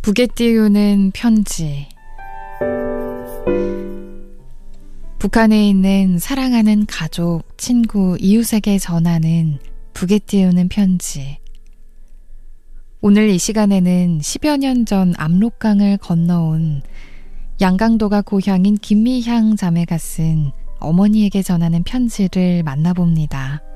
북에 띄우는 편지. 북한에 있는 사랑하는 가족, 친구, 이웃에게 전하는 북에 띄우는 편지. 오늘 이 시간에는 10여 년 전 압록강을 건너온 양강도가 고향인 김미향 자매가 쓴 어머니에게 전하는 편지를 만나봅니다.